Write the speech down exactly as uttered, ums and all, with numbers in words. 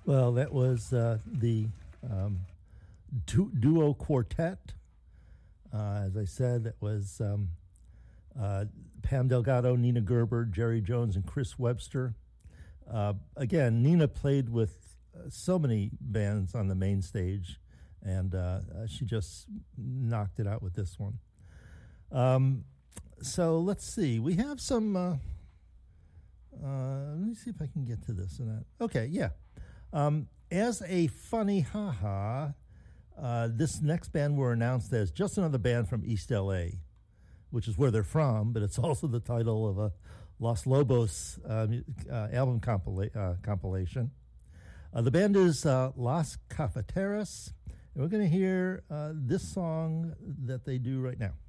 Well, that was uh, the um, du- duo quartet. Uh, as I said, it was um, uh, Pam Delgado, Nina Gerber, Jerry Jones, and Chris Webster. Uh, again, Nina played with uh, so many bands on the main stage, and uh, she just knocked it out with this one. Um, so let's see. We have some... Uh, uh, let me see if I can get to this and that. Okay, yeah. Um, as a funny haha, uh, this next band were announced as just another band from East L A, which is where they're from, but it's also the title of a Los Lobos uh, uh, album compila- uh, compilation. Uh, the band is uh, Las Cafeteras, and we're going to hear uh, this song that they do right now.